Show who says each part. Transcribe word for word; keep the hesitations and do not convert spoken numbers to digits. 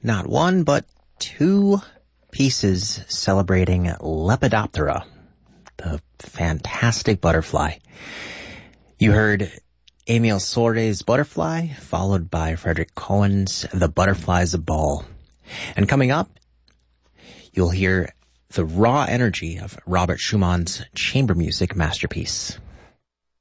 Speaker 1: not one, but two pieces celebrating Lepidoptera, the fantastic butterfly. You heard Emile Sorde's Butterfly, followed by Frederick Cohen's The Butterfly's a Ball. And coming up, you'll hear the raw energy of Robert Schumann's chamber music masterpiece.